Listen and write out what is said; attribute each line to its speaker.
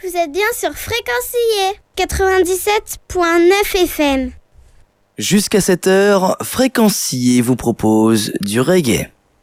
Speaker 1: Vous êtes bien sur Fréquencier 97.9 FM.
Speaker 2: Jusqu'à 7h, Fréquencier vous propose du reggae.